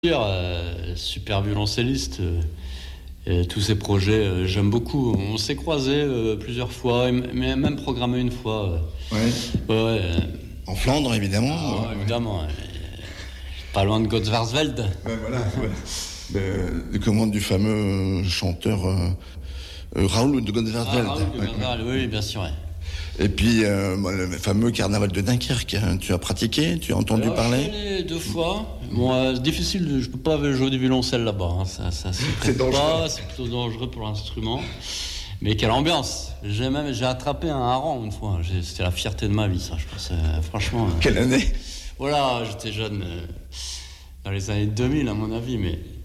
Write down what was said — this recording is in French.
Super violoncelliste. Et tous ces projets, j'aime beaucoup. On s'est croisés plusieurs fois, mais même programmé une fois. Ouais. En Flandre, évidemment. Évidemment. Pas loin de Gottsvarsveld. Voilà. Le commande du fameux chanteur Raoul de Gottsvarsveld. Raoul de Gottsvarsveld, oui, bien sûr. Et puis, le fameux carnaval de Dunkerque, tu as pratiqué, tu as entendu parler? Je suis allé 2 fois. Bon, c'est difficile, je ne peux pas jouer du violoncelle là-bas. Ça C'est dangereux. c'est plutôt dangereux pour l'instrument. Mais quelle ambiance! J'ai attrapé un hareng une fois. C'était la fierté de ma vie, ça, je pense. Franchement. Quelle année? Voilà, j'étais jeune, dans les années 2000, à mon avis, mais